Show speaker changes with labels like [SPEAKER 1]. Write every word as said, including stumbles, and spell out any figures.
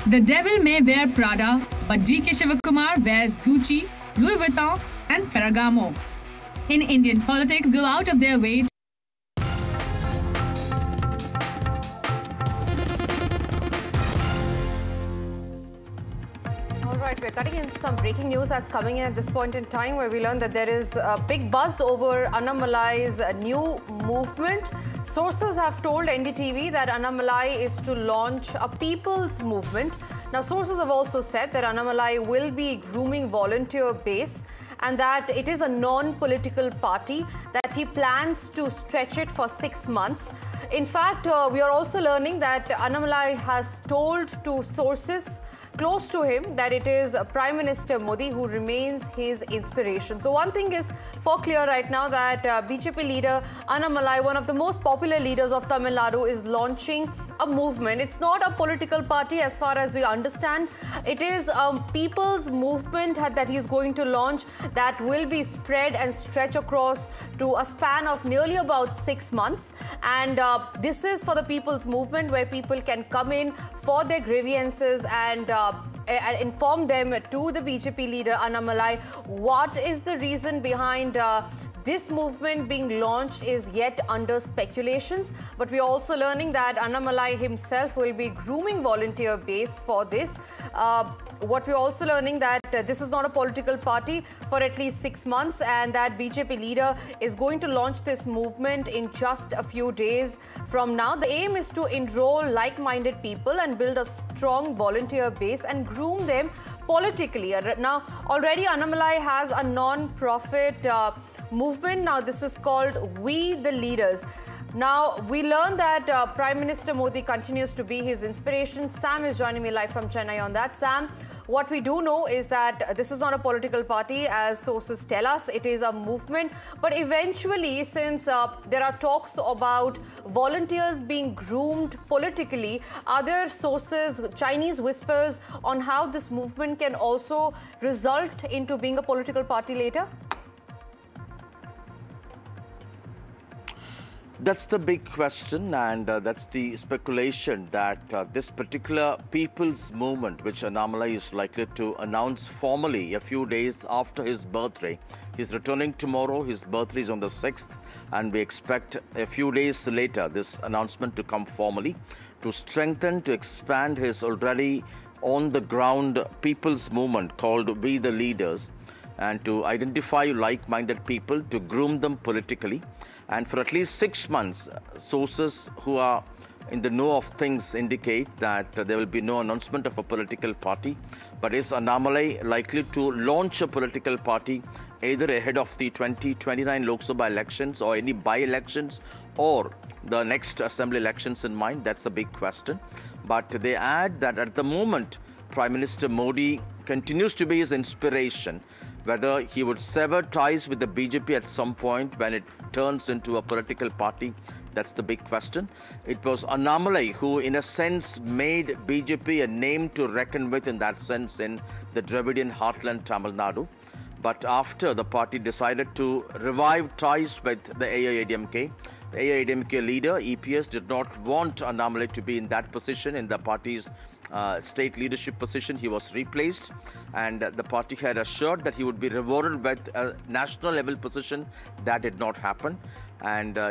[SPEAKER 1] The devil may wear Prada, but D K Shivakumar wears Gucci, Louis Vuitton, and Ferragamo. In Indian politics, go out of their way.
[SPEAKER 2] Right, we're cutting into some breaking news that's coming in at this point in time, where we learn that there is a big buzz over Annamalai's new movement. Sources have told N D T V that Annamalai is to launch a people's movement. Now, sources have also said that Annamalai will be grooming volunteer base and that it is a non-political party, that he plans to stretch it for six months. In fact, uh, we are also learning that Annamalai has told to sources close to him that it is Prime Minister Modi who remains his inspiration. So one thing is for clear right now, that uh, B J P leader Annamalai, one of the most popular leaders of Tamil Nadu, is launching a movement. It's not a political party as far as we understand. It is a people's movement that he's going to launch that will be spread and stretch across to a span of nearly about six months. And uh, this is for the people's movement, where people can come in for their grievances and uh, Uh, inform them to the B J P leader Annamalai. What is the reason behind uh, this movement being launched is yet under speculations, but we are also learning that Annamalai himself will be grooming volunteer base for this. Uh, what we are also learning that uh, this is not a political party for at least six months, and that B J P leader is going to launch this movement in just a few days from now. The aim is to enroll like-minded people and build a strong volunteer base and groom them politically. Now, already Annamalai has a non-profit uh, movement. Now, this is called We the Leaders. Now, we learn that uh, Prime Minister Modi continues to be his inspiration. Sam is joining me live from Chennai on that. Sam, what we do know is that this is not a political party, as sources tell us. It is a movement. But eventually, since uh, there are talks about volunteers being groomed politically, are there sources, Chinese whispers on how this movement can also result into being a political party later?
[SPEAKER 3] That's the big question, and uh, that's the speculation that uh, this particular people's movement, which Annamalai is likely to announce formally a few days after his birthday. He's returning tomorrow. His birthday is on the sixth, and we expect a few days later this announcement to come formally to strengthen, to expand his already on-the-ground people's movement called We the Leaders, and to identify like-minded people, to groom them politically. And for at least six months, sources who are in the know of things indicate that uh, there will be no announcement of a political party. But is Annamalai likely to launch a political party either ahead of the twenty twenty-nine Lok Sabha elections or any by-elections or the next assembly elections in mind? That's the big question. But they add that at the moment, Prime Minister Modi continues to be his inspiration. Whether he would sever ties with the B J P at some point when it turns into a political party, that's the big question. It was Annamalai who, in a sense, made B J P a name to reckon with in that sense in the Dravidian heartland Tamil Nadu. But after the party decided to revive ties with the A I A D M K, the A I A D M K leader, E P S, did not want Annamalai to be in that position, in the party's uh, state leadership position. He was replaced, and uh, the party had assured that he would be rewarded with a national level position. That did not happen. And uh,